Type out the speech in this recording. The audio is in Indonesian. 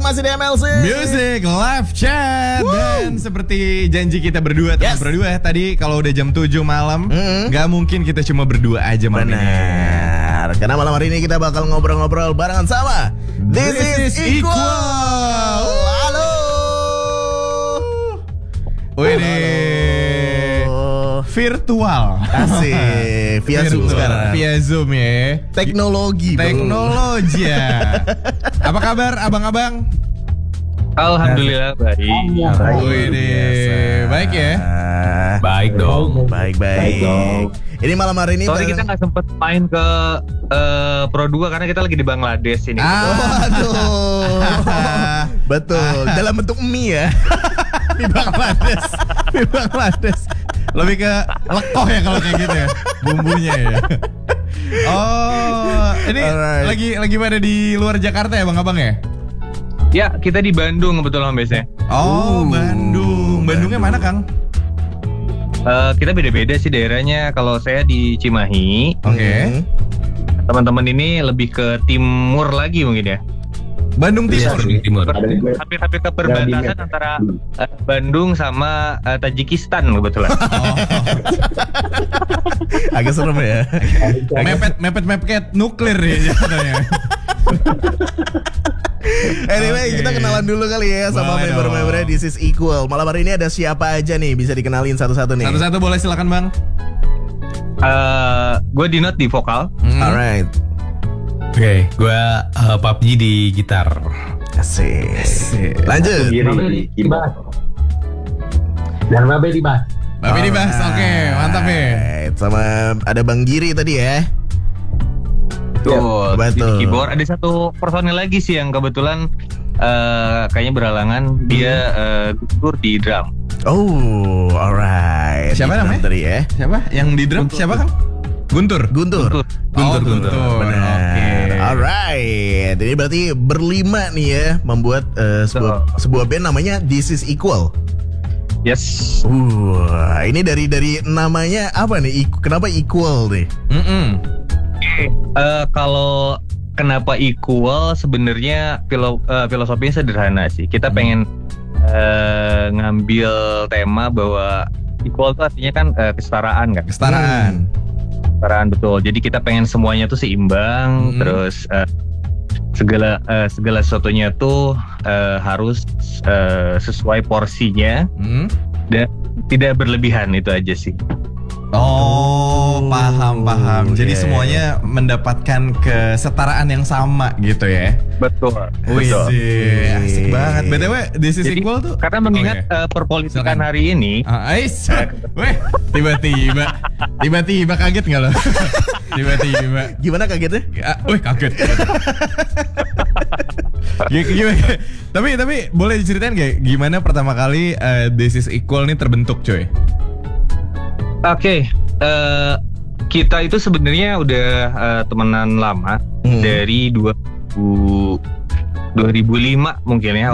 masih di MLC Music Live Chat. Dan seperti janji kita berdua, teman berdua tadi kalau udah jam 7 malam, nggak mungkin kita cuma berdua aja malam ini. Benar, karena malam hari ini kita bakal ngobrol-ngobrol barengan sama This is Equal. Halo. Wih, virtual. Asik, via Zoom sekarang. Via Zoom ya. Teknologi ya. Apa kabar abang-abang? Alhamdulillah baik. Baik ya? Baik dong. Baik. Ini malam hari ini Sorry kita nggak sempet main ke Pro 2 karena kita lagi di Bangladesh ini. Aduh. Betul, dalam bentuk mie ya. Di Bangladesh. Lebih ke lekoh ya kalau kayak gitu ya. Bumbunya ya. Oh, ini lagi pada di luar Jakarta ya Bang-abang ya? Ya, kita di Bandung kebetulan biasanya. Oh, Bandung. Bandungnya mana, Kang? Kita beda-beda sih daerahnya. Kalau saya di Cimahi. Oke. Teman-teman ini lebih ke timur lagi mungkin ya. Bandung Timur. Hampir ke perbatasan antara Bandung sama Tajikistan kebetulan. Agak serem ya. Mepet nuklir ya jadinya. Anyway, kita kenalan dulu kali ya sama member-membernya This is Equal. Malam hari ini ada siapa aja nih? Bisa dikenalin satu-satu nih. Satu-satu boleh, silakan Bang. Gue Dinot di vokal. Alright. Oke, gue PUBG di gitar. Asik. Lanjut. Dan Babe di bass. Babe di bass, oke, mantap ya. Sama ada Bang Giri tadi ya. Betul. Betul. Di keyboard ada satu personil lagi sih yang kebetulan kayaknya berhalangan. Dia gugur di drum. Oh, alright. Siapa namanya? Tadi ya. Siapa? Yang di drum siapa Kang? Guntur. Guntur. Benar. Oke. Alright. Ini berarti berlima nih ya membuat sebuah band namanya This is Equal. Yes. Ini dari namanya apa nih? Kenapa Equal nih? Kalau kenapa equal sebenarnya filosofinya sederhana sih. Kita pengen ngambil tema bahwa equal itu artinya kan kesetaraan kan. Kesetaraan Betul. Jadi kita pengen semuanya tuh seimbang, terus segala sesuatunya tuh harus sesuai porsinya dan tidak berlebihan, itu aja sih. Oh, paham. Jadi semuanya mendapatkan kesetaraan yang sama gitu ya. Betul. Asik banget. BTW, This is Equal tuh karena mengingat perpolitikan hari ini. Weh, tiba-tiba kaget nggak lo? Tiba-tiba. Gimana kagetnya? Kaget. Gimana? Tapi boleh diceritain gak gimana pertama kali This is Equal nih terbentuk, coy? Oke, kita itu sebenarnya udah temenan lama dari 2005 mungkin ya.